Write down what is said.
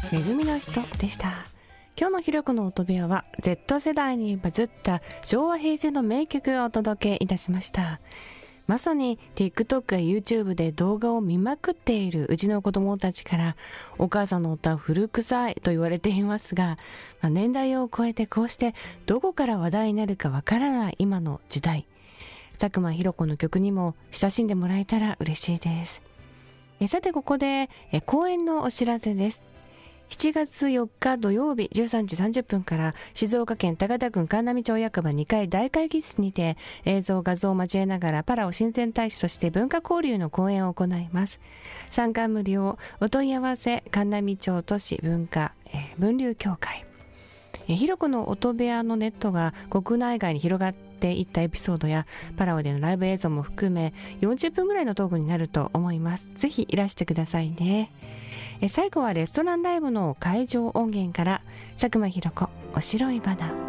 めぐみの人でした。今日のひろこの音部屋は Z 世代にバズった昭和平成の名曲をお届けいたしました。まさに TikTok や YouTube で動画を見まくっているうちの子供たちからお母さんの歌古臭いと言われていますが、年代を超えてこうしてどこから話題になるかわからない今の時代、佐久間ひろ子の曲にも親しんでもらえたら嬉しいです。さてここで公演のお知らせです。7月4日土曜日13時30分から静岡県高田郡神奈美町役場2階大会議室にて映像画像を交えながらパラオ親善大使として文化交流の講演を行います。参加無料。お問い合わせ神奈美町都市文化、文流協会。ひろこの音部屋のネットが国内外に広がっていったエピソードやパラオでのライブ映像も含め40分ぐらいのトークになると思います。ぜひいらしてくださいね。最後はレストランライブの会場音源から佐久間ひろ子おしろい花。